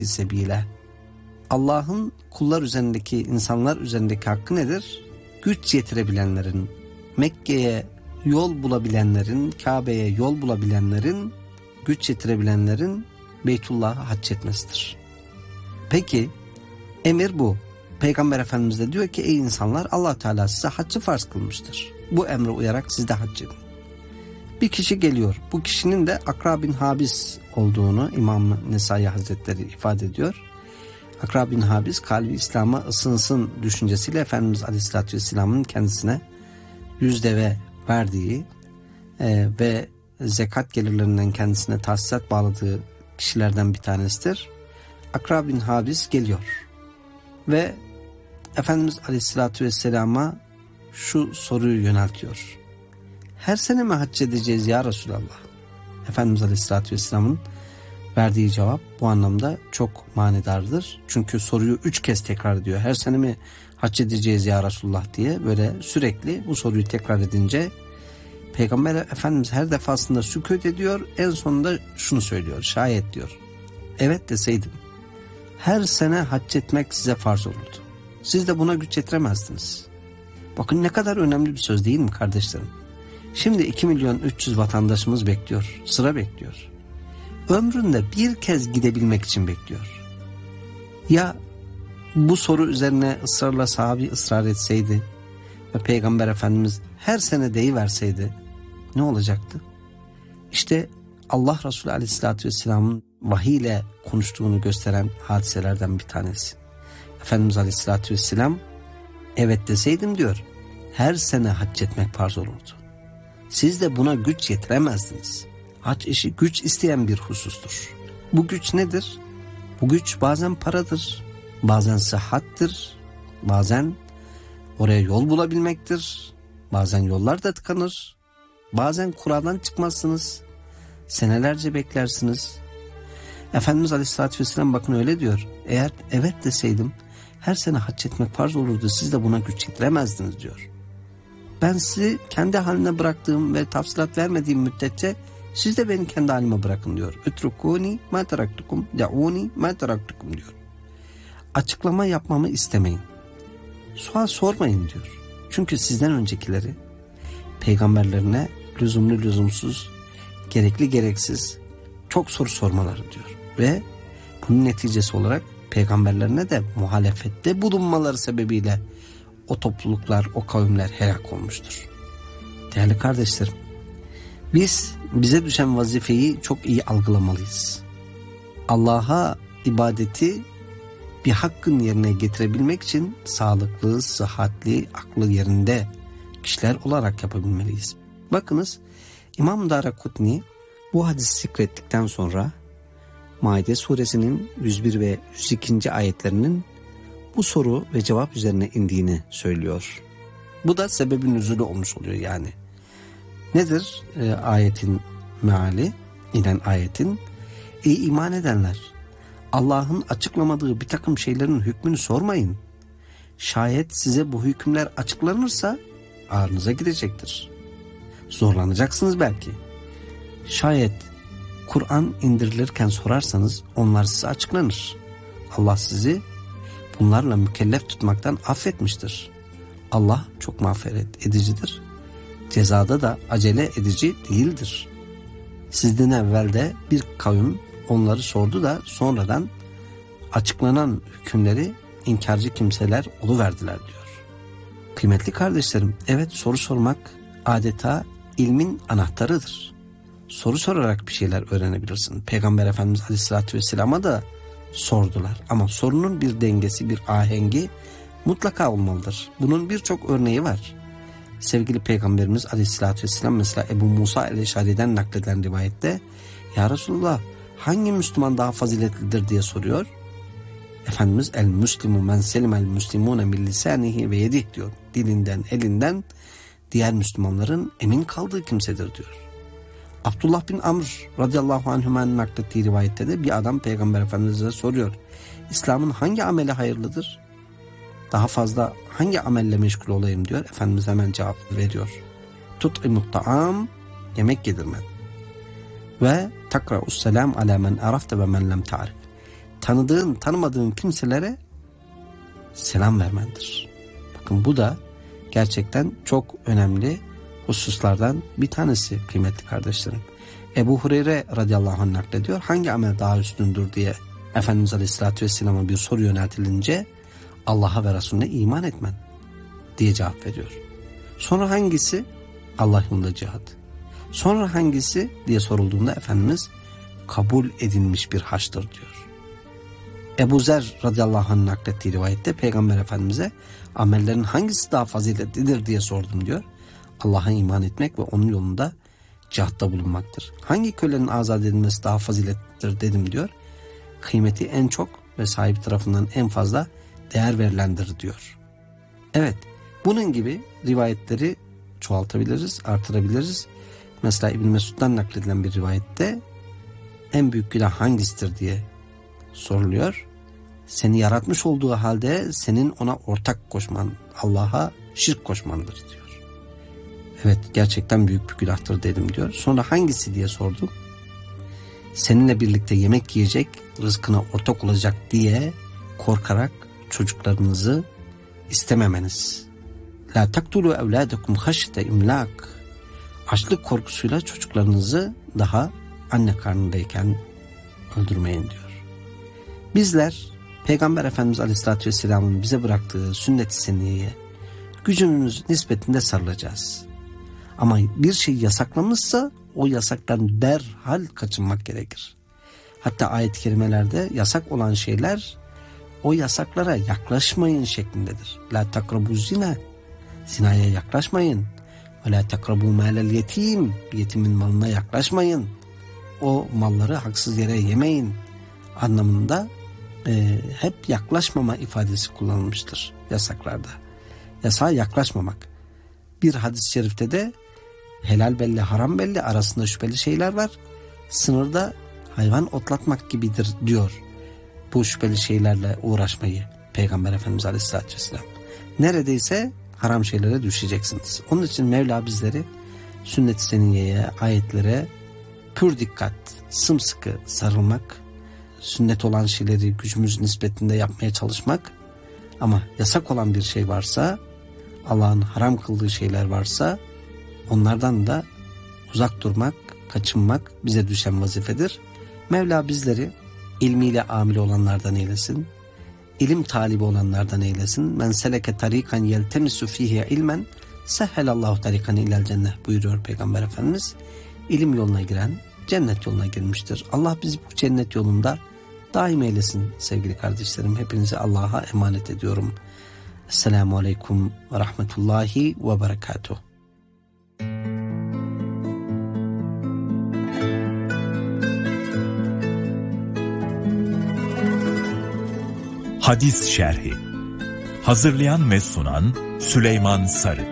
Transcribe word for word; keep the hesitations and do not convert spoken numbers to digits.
sebile. Allah'ın kullar üzerindeki, insanlar üzerindeki hakkı nedir? Güç yetirebilenlerin, Mekke'ye yol bulabilenlerin, Kabe'ye yol bulabilenlerin, güç yetirebilenlerin Beytullah'a hac etmesidir. Peki emir bu. Peygamber Efendimiz de diyor ki ey insanlar, Allah Teala size haccı farz kılmıştır. Bu emre uyarak siz de hac edin. Bir kişi geliyor. Bu kişinin de Akra bin Habis olduğunu İmam Nesai Hazretleri ifade ediyor. Akra bin Habis kalbi İslam'a ısınsın düşüncesiyle Efendimiz Aleyhisselatü Vesselam'ın kendisine yüz deve verdiği e, ve zekat gelirlerinden kendisine tahsisat bağladığı kişilerden bir tanesidir. Akra bin Habis geliyor ve Efendimiz Aleyhisselatü Vesselam'a şu soruyu yöneltiyor. Her sene mi hac edeceğiz ya Resulallah? Efendimiz Aleyhisselatü Vesselam'ın verdiği cevap bu anlamda çok manidardır. Çünkü soruyu üç kez tekrar ediyor. Her sene mi hac edeceğiz ya Resulullah diye böyle sürekli bu soruyu tekrar edince Peygamber Efendimiz her defasında sükût ediyor. En sonunda şunu söylüyor. Şayet diyor. Evet deseydim her sene hac etmek size farz olurdu. Siz de buna güç yetiremezdiniz. Bakın ne kadar önemli bir söz değil mi kardeşlerim? Şimdi iki milyon üç yüz vatandaşımız bekliyor. Sıra bekliyor. Ömründe bir kez gidebilmek için bekliyor. Ya bu soru üzerine ısrarla sahabi ısrar etseydi ve Peygamber Efendimiz her sene deyiverseydi ne olacaktı? İşte Allah Resulü Aleyhisselatü Vesselam'ın vahiy ile konuştuğunu gösteren hadiselerden bir tanesi. Efendimiz Aleyhisselatü Vesselam evet deseydim diyor, her sene hac etmek farz olurdu. Siz de buna güç yetiremezdiniz. Hac işi güç isteyen bir husustur. Bu güç nedir? Bu güç bazen paradır, bazen sıhhattir, bazen oraya yol bulabilmektir, bazen yollar da tıkanır, bazen kuradan çıkmazsınız, senelerce beklersiniz. Efendimiz Aleyhisselatü Vesselam bakın öyle diyor. Eğer evet deseydim her sene hac etmek farz olurdu, siz de buna güç yetiremezdiniz diyor. Ben sizi kendi haline bıraktığım ve tafsilat vermediğim müddetçe siz de beni kendi halime bırakın diyor. Ütrukuni ma teraktukum, da'uni ma teraktukum diyor. Açıklama yapmamı istemeyin. Sual sormayın diyor. Çünkü sizden öncekileri peygamberlerine lüzumlu lüzumsuz, gerekli gereksiz çok soru sormaları diyor. Ve bunun neticesi olarak peygamberlerine de muhalefette bulunmaları sebebiyle o topluluklar, o kavimler helak olmuştur. Değerli kardeşlerim, biz bize düşen vazifeyi çok iyi algılamalıyız. Allah'a ibadeti bir hakkın yerine getirebilmek için sağlıklı, sıhhatli, aklı yerinde kişiler olarak yapabilmeliyiz. Bakınız İmam Darakutni bu hadisi zikrettikten sonra Maide suresinin yüz bir ve yüz iki. ayetlerinin bu soru ve cevap üzerine indiğini söylüyor. Bu da sebebin nüzulü olmuş oluyor yani. Nedir e, ayetin meali? İnen ayetin. Ey iman edenler! Allah'ın açıklamadığı bir takım şeylerin hükmünü sormayın. Şayet size bu hükümler açıklanırsa ağrınıza gidecektir. Zorlanacaksınız belki. Şayet Kur'an indirilirken sorarsanız onlar size açıklanır. Allah sizi bunlarla mükellef tutmaktan affetmiştir. Allah çok mağfiret edicidir. Cezada da acele edici değildir. Sizden evvel de bir kavim onları sordu da sonradan açıklanan hükümleri inkarcı kimseler oluverdiler diyor. Kıymetli kardeşlerim, evet soru sormak adeta ilmin anahtarıdır. Soru sorarak bir şeyler öğrenebilirsin. Peygamber Efendimiz Aleyhisselatü Vesselam'a da sordular. Ama sorunun bir dengesi, bir ahengi mutlaka olmalıdır. Bunun birçok örneği var. Sevgili Peygamberimiz Aleyhisselatü Vesselam mesela Ebu Musa el-Eşari'den nakleden rivayette Ya Resulullah hangi Müslüman daha faziletlidir diye soruyor. Efendimiz el müslimu men selimel müslimune min lisanihi ve yedih diyor. Dilinden, elinden diğer Müslümanların emin kaldığı kimsedir diyor. Abdullah bin Amr radıyallahu anhümanın naklettiği rivayette de bir adam Peygamber Efendimiz'e soruyor. İslam'ın hangi ameli hayırlıdır? Daha fazla hangi amelle meşgul olayım diyor. Efendimiz hemen cevap veriyor. Tut'imut ta'am, yemek yedirmen. Ve takra'us selam ala men arafte ve men lem ta'rif. tanıdığın, tanımadığın kimselere selam vermendir. Bakın bu da gerçekten çok önemli hususlardan bir tanesi kıymetli kardeşlerim. Ebu Hureyre radıyallahu anh naklediyor. Hangi amel daha üstündür diye Efendimiz Aleyhisselatü Vesselam'a bir soru yöneltilince Allah'a ve Resulüne iman etmen diye cevap veriyor. Sonra hangisi? Allah yolunda cihad. Sonra hangisi diye sorulduğunda Efendimiz kabul edilmiş bir haçtır diyor. Ebu Zer radıyallahu anh naklettiği rivayette Peygamber Efendimiz'e amellerin hangisi daha faziletlidir diye sordum diyor. Allah'a iman etmek ve onun yolunda cihatta bulunmaktır. Hangi kölenin azat edilmesi daha faziletlidir dedim diyor. Kıymeti en çok ve sahibi tarafından en fazla değer verilendir diyor. Evet, bunun gibi rivayetleri çoğaltabiliriz, artırabiliriz. Mesela İbn Mesud'dan nakledilen bir rivayette en büyük günah hangisidir diye soruluyor. Seni yaratmış olduğu halde senin ona ortak koşman, Allah'a şirk koşmandır diyor. Evet, gerçekten büyük bir günahtır dedim diyor. Sonra hangisi diye sordum. Seninle birlikte yemek yiyecek, rızkına ortak olacak diye korkarak çocuklarınızı istememeniz. La taktulu evladakum haşyete imlak. Açlık korkusuyla çocuklarınızı daha anne karnındayken öldürmeyin diyor. Bizler Peygamber Efendimiz Aleyhisselatü Vesselam'ın bize bıraktığı sünnet-i seniyeye gücümüz nispetinde sarılacağız. Ama bir şey yasaklamışsa o yasaktan derhal kaçınmak gerekir. Hatta ayet-i kerimelerde yasak olan şeyler o yasaklara yaklaşmayın şeklindedir. La takrabu zina, zinaya yaklaşmayın. Ve la takrabu malel yetim, yetimin malına yaklaşmayın. O malları haksız yere yemeyin anlamında e, hep yaklaşmama ifadesi kullanılmıştır yasaklarda. Yasağa yaklaşmamak. Bir hadis-i şerifte de helal belli, haram belli arasında şüpheli şeyler var. Sınırda hayvan otlatmak gibidir diyor. Bu şüpheli şeylerle uğraşmayı Peygamber Efendimiz Aleyhisselatü Vesselam. Neredeyse haram şeylere düşeceksiniz. Onun için Mevla bizleri sünnet-i seniyeye, ayetlere pür dikkat, sımsıkı sarılmak, sünnet olan şeyleri gücümüz nispetinde yapmaya çalışmak, ama yasak olan bir şey varsa, Allah'ın haram kıldığı şeyler varsa onlardan da uzak durmak, kaçınmak bize düşen vazifedir. Mevla bizleri ilmiyle amil olanlardan eylesin, ilim talibi olanlardan eylesin. Men seleke tarikan yeltemisu fihi ilmen sehhelallahu tarikan ilel cennet buyuruyor Peygamber Efendimiz. İlim yoluna giren cennet yoluna girmiştir. Allah bizi bu cennet yolunda daim eylesin sevgili kardeşlerim. Hepinizi Allah'a emanet ediyorum. Esselamu Aleyküm ve Rahmetullahi ve Berekatuhu. Hadis Şerhi. Hazırlayan ve sunan Süleyman Sarı.